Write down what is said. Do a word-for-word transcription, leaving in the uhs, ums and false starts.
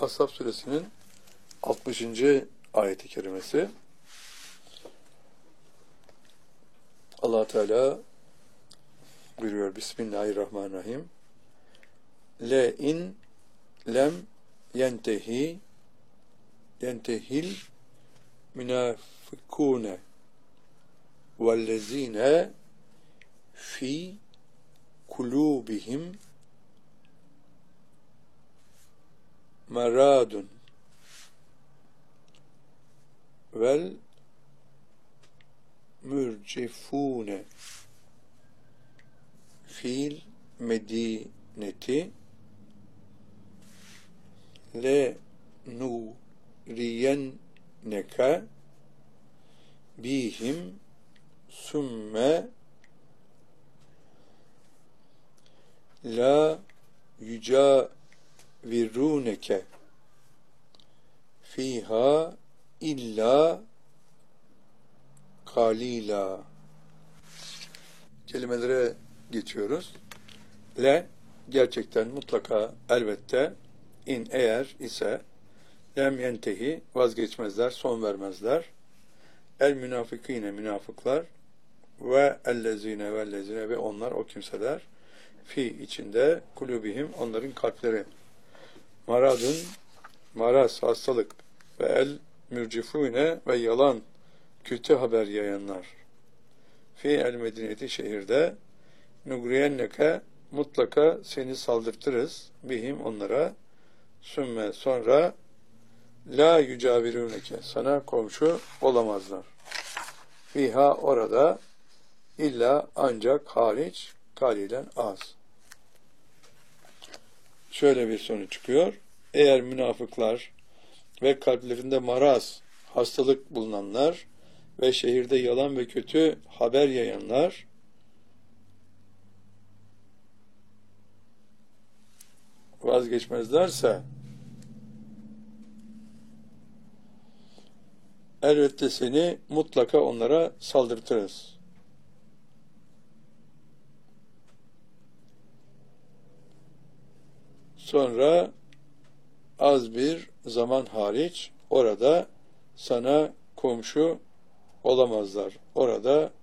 Ahzab suresinin altmışıncı ayeti kerimesi. Allah Teala buyuruyor: Bismillahirrahmanirrahim. Le in lem yentehi yentehil münafikune vellezine fi kulubihim maradun vel mürcifune fil medineti le nuriyenneke bihim sümme la yücaviruneke fiha illa kalila. Kelimelere geçiyoruz. Le, gerçekten, mutlaka, elbette, in, eğer ise, lem yentehi, vazgeçmezler, son vermezler, el münafikine, münafıklar, ve ellezine ve ellezine ve onlar, o kimseler, fi içinde, kulubihim, onların kalpleri, maradun, maraz, hastalık, ve el mürcifune ve yalan, kötü haber yayanlar, fi el medineti, şehirde, nugriyenneke, mutlaka seni saldırtırız, bihim, onlara, sümme, sonra, la yücaviruneke, sana komşu olamazlar. Fiha, orada, illa, ancak, hariç, kalilen, az. Şöyle bir sonuç çıkıyor: eğer münafıklar ve kalplerinde maraz, hastalık bulunanlar ve şehirde yalan ve kötü haber yayanlar vazgeçmezlerse, elbette seni mutlaka onlara saldırtırız. Sonra az bir zaman hariç orada sana komşu olamazlar. Orada